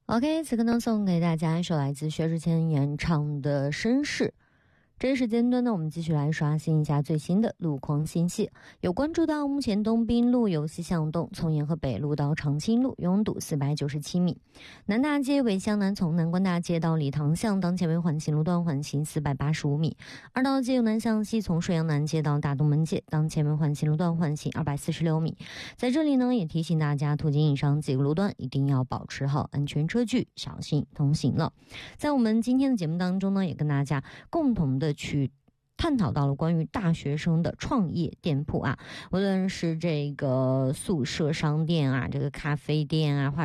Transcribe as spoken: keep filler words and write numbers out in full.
OK， 此刻呢送给大家一首来自薛之谦演唱的《绅士》。这一时间段呢，我们继续来刷新一下最新的路况信息。有关注到目前东滨路由西向东，从沿河北路到长青路拥堵四百九十七米；南大街为向南，从南关大街到礼堂巷，当前为环形路段缓行四百八十五米；二道街由南向西，从水阳南街到大东门街，当前为环形路段缓行二百四十六米。在这里呢，也提醒大家，途经以上几个路段一定要保持好安全车距，小心通行了。在我们今天的节目当中呢，也跟大家共同的去探讨到了关于大学生的创业店铺啊，无论是这个宿舍商店啊，这个咖啡店啊，或